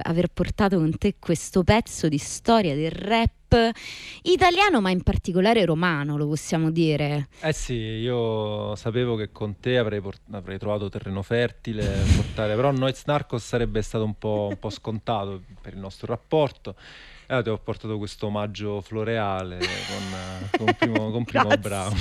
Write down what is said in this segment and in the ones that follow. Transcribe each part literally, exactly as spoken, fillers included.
aver portato con te questo pezzo di storia del rap italiano, ma in particolare romano, lo possiamo dire. Eh sì, io sapevo che con te avrei, port- avrei trovato terreno fertile portare, però Noiz Narcos sarebbe stato un po', un po' scontato per il nostro rapporto. E allora ti ho portato questo omaggio floreale con, con Primo, con Primo Brown.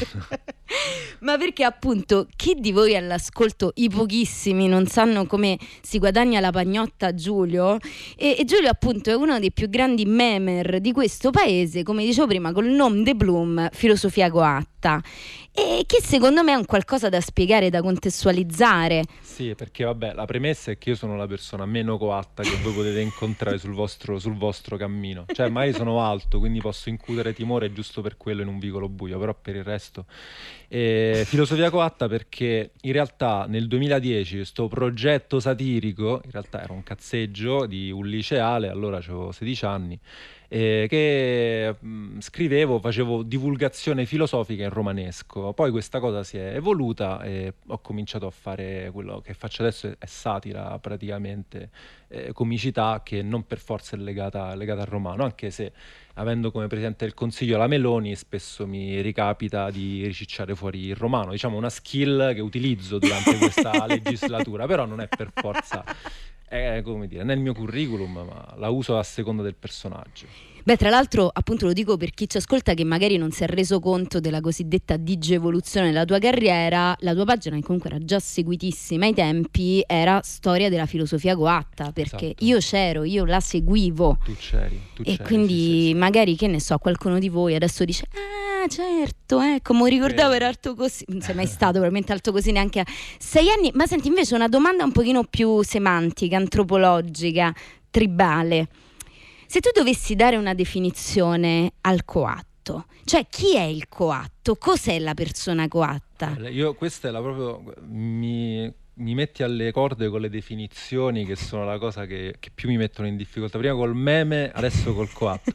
Ma perché appunto chi di voi all'ascolto, i pochissimi, non sanno come si guadagna la pagnotta Giulio, e, e Giulio appunto è uno dei più grandi memer di questo paese, come dicevo prima, col nom de Bloom, filosofia coatta, e che secondo me è un qualcosa da spiegare, da contestualizzare. Sì, perché vabbè, la premessa è che io sono la persona meno coatta che voi potete incontrare sul vostro, sul vostro cammino. Cioè, magari sono alto, quindi posso incutere timore giusto per quello in un vicolo buio, però per il resto... Eh, filosofia coatta perché in realtà nel duemiladieci questo progetto satirico, in realtà era un cazzeggio di un liceale, allora avevo sedici anni, eh, che mh, scrivevo, facevo divulgazione filosofica in romanesco. Poi questa cosa si è evoluta e ho cominciato a fare quello che faccio adesso, è, è satira praticamente, eh, comicità che non per forza è legata, legata al romano, anche se avendo come presidente del Consiglio la Meloni spesso mi ricapita di ricicciare fuori il romano, diciamo una skill che utilizzo durante questa legislatura, però non è per forza, è come dire, nel mio curriculum, ma la uso a seconda del personaggio. Beh, tra l'altro, appunto, lo dico per chi ci ascolta che magari non si è reso conto della cosiddetta digievoluzione della tua carriera. La tua pagina, che comunque era già seguitissima ai tempi, era Storia della filosofia coatta, perché Esatto. io c'ero, io la seguivo. Tu c'eri, tu e c'eri, quindi sì, sì, sì. magari, che ne so, qualcuno di voi adesso dice: ah, certo, ecco, mi ricordavo, era alto così. Non sei mai stato probabilmente alto così neanche a sei anni. Ma senti, invece una domanda un pochino più semantica, antropologica, tribale. Se tu dovessi dare una definizione al coatto, cioè chi è il coatto? Cos'è la persona coatta? Io questa è la proprio mi, mi metti alle corde con le definizioni, che sono la cosa che, che più mi mettono in difficoltà. Prima col meme, adesso col coatto.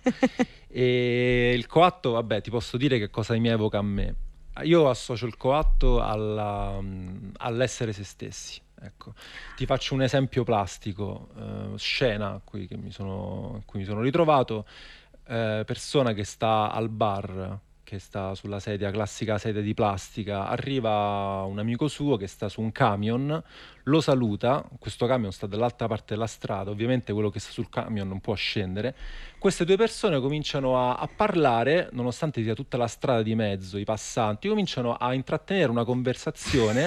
E il coatto, vabbè, ti posso dire che cosa mi evoca a me. Io associo il coatto alla, all'essere se stessi. Ecco, ti faccio un esempio plastico, eh, scena a cui, che mi sono, in cui mi sono ritrovato, eh, persona che sta al bar, che sta sulla sedia, classica sedia di plastica, arriva un amico suo che sta su un camion, lo saluta, questo camion sta dall'altra parte della strada, ovviamente quello che sta sul camion non può scendere, queste due persone cominciano a, a parlare, nonostante sia tutta la strada di mezzo, i passanti, cominciano a intrattenere una conversazione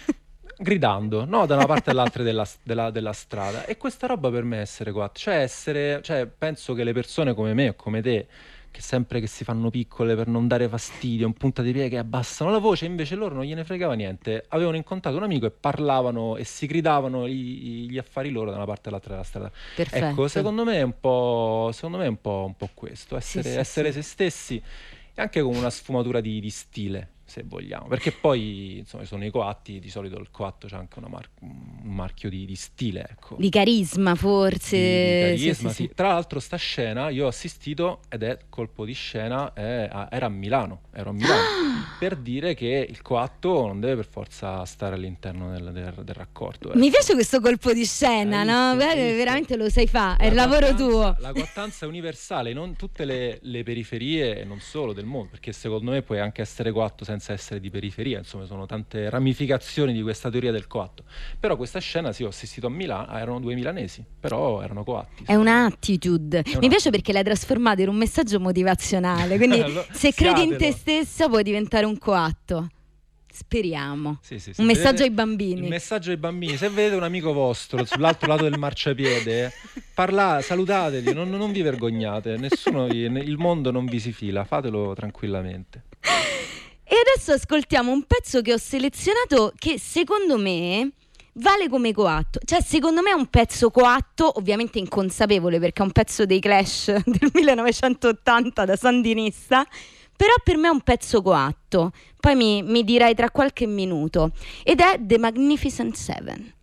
gridando, no, da una parte all'altra della, della, della strada. E questa roba per me è essere coatto, cioè essere, cioè penso che le persone come me o come te, che sempre che si fanno piccole per non dare fastidio, un punta di piede, che abbassano la voce, invece loro non gliene fregava niente, avevano incontrato un amico e parlavano e si gridavano gli, gli affari loro da una parte all'altra della strada. Perfetto. Ecco, secondo me è un po', secondo me è un po', un po' questo, essere, Sì, sì, essere sì. se stessi, e anche con una sfumatura di, di stile, se vogliamo, perché poi insomma sono i coatti, di solito il coatto c'è anche una mar- un marchio di, di stile, ecco, Di carisma forse. di, di carisma, sì, sì, sì. sì. Tra l'altro sta scena io ho assistito, ed è colpo di scena, è a- era a Milano, ero a Milano, per dire che il coatto non deve per forza stare all'interno del, del, del raccordo, ecco. Mi piace questo colpo di scena, Hai no? visto? Hai Beh, visto? veramente lo sai fare, è La il lavoro coattanza- tuo. La coattanza è universale, non tutte le, le periferie e non solo del mondo, perché secondo me puoi anche essere coatto senza essere di periferia, insomma sono tante ramificazioni di questa teoria del coatto. Però questa scena, sì, ho assistito a Milano, erano due milanesi, però erano coatti. È una attitude. Mi una- piace perché l'hai trasformato in un messaggio motivazionale, quindi Allora, se credi in te siatelo. stessa puoi diventare un coatto. Speriamo. Sì, sì, sì. Un messaggio Vedete- ai bambini. Il messaggio ai bambini, se vedete un amico vostro sull'altro lato del marciapiede, parla, salutategli, non, non vi vergognate, nessuno vi- il mondo non vi si fila, fatelo tranquillamente. E adesso ascoltiamo un pezzo che ho selezionato che secondo me vale come coatto. Cioè secondo me è un pezzo coatto, ovviamente inconsapevole perché è un pezzo dei Clash del millenovecentottanta da sandinista, però per me è un pezzo coatto. Poi mi, mi dirai tra qualche minuto. Ed è The Magnificent Seven.